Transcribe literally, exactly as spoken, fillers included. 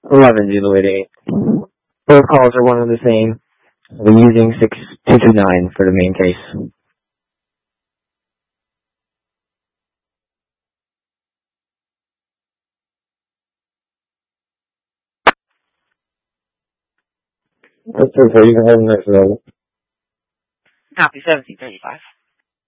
eleven Zulu eighty-eight. Both calls are one and the same. We're using six two two nine for the main case. That's true, so you can hold the next level. Copy, seventeen thirty-five.